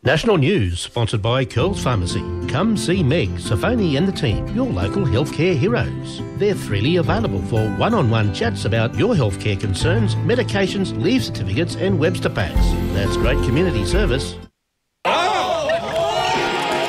National News, sponsored by Curls Pharmacy. Come see Meg, Safoni and the team, your local healthcare heroes. They're freely available for one-on-one chats about your healthcare concerns, medications, leave certificates and Webster packs. That's great community service.